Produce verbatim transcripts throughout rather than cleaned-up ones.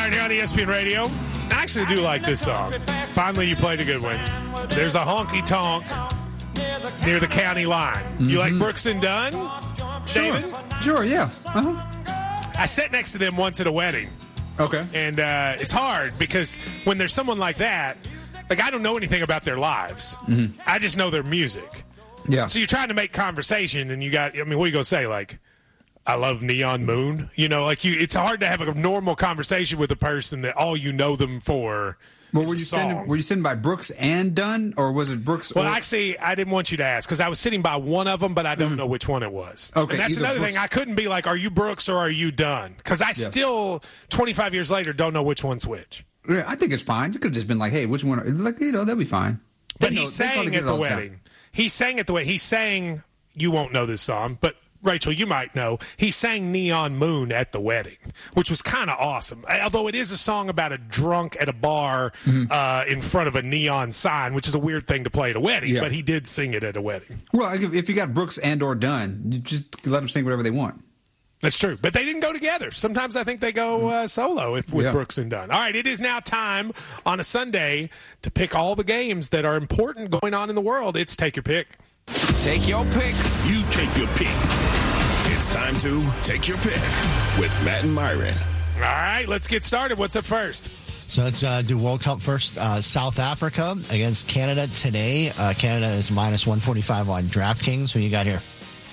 Myron here on E S P N Radio. I actually do like this song. Finally, you played a good one. There's a honky tonk near the county line. Mm-hmm. You like Brooks and Dunn, Sure. David? Sure, yeah. Uh-huh. I sat next to them once at a wedding. Okay. And uh, it's hard because when there's someone like that, like I don't know anything about their lives. Mm-hmm. I just know their music. Yeah. So you're trying to make conversation, and you got, I mean, what are you going to say? Like, I love Neon Moon? You know, like you, it's hard to have a normal conversation with a person that all you know them for Well, is were a you song. standing? Were you sitting by Brooks and Dunn, or was it Brooks? Well, or- actually, I didn't want you to ask because I was sitting by one of them, but I don't know which one it was. Okay, and that's either another Brooks- thing. I couldn't be like, "Are you Brooks or are you Dunn?" Because I still, twenty-five years later, don't know which one's which. Yeah, I think it's fine. You could have just been like, "Hey, which one?" are-" Like, you know, that'd be fine. But They he know- they probably sang get at it the all time. wedding. He sang at the wedding. He sang. You won't know this song, but Rachel, you might know. He sang Neon Moon at the wedding, which was kind of awesome. Although it is a song about a drunk at a bar mm-hmm. uh, in front of a neon sign, which is a weird thing to play at a wedding, yeah. but he did sing it at a wedding. Well, if, if you got Brooks and or Dunn, you just let them sing whatever they want. That's true. But they didn't go together. Sometimes I think they go uh, solo if, with yeah. Brooks and Dunn. All right, it is now time on a Sunday to pick all the games that are important going on in the world. It's Take Your Pick. Take your pick. You take your pick. It's time to Take Your Pick with Matt and Myron. All right, let's get started. What's up first? So let's uh, do World Cup first. Uh, South Africa against Canada today. Uh, Canada is minus one forty-five on DraftKings. Who you got here?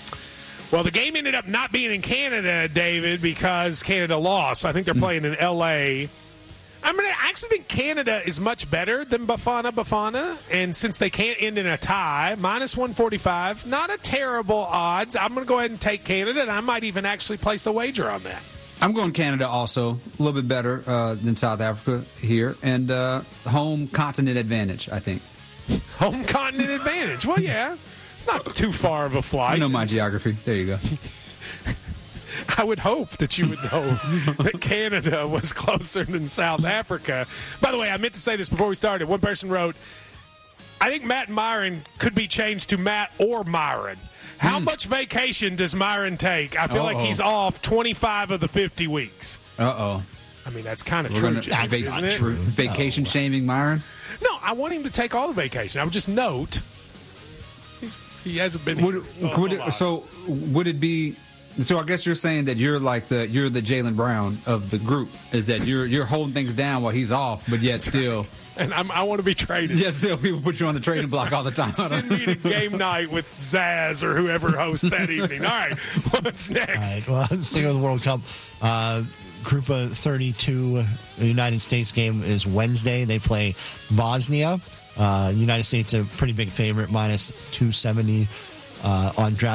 Well, the game ended up not being in Canada, David, because Canada lost. So I think they're playing in L A. I'm gonna, I actually think Canada is much better than Bafana Bafana. And since they can't end in a tie, minus one forty-five, not a terrible odds. I'm going to go ahead and take Canada, and I might even actually place a wager on that. I'm going Canada also. A little bit better uh, than South Africa here. And uh, home continent advantage, I think. Home continent advantage. Well, yeah. It's not too far of a flight. I know my it's, geography. There you go. I would hope that you would know that Canada was closer than South Africa. By the way, I meant to say this before we started. One person wrote, I think Matt and Myron could be changed to Matt or Myron. How mm. much vacation does Myron take? I feel Uh-oh. like he's off twenty-five of the fifty weeks. Uh-oh. I mean, that's kind of true, gonna, James, va- isn't it? True. Vacation no. shaming Myron? No, I want him to take all the vacation. I would just note he's, he hasn't been would, here would it, So would it be... So I guess you're saying that you're like the you're the Jaylen Brown of the group, is that you're you're holding things down while he's off, but yet still, and I'm, I want to be traded. Yet still, people put you on the trading block all the time. Send me to game night with Zaz or whoever hosts that evening. All right, what's next? All right, well, let's take over the World Cup. Uh, Group of thirty-two, the United States game is Wednesday. They play Bosnia. Uh, United States a pretty big favorite, minus two seventy uh, on draft.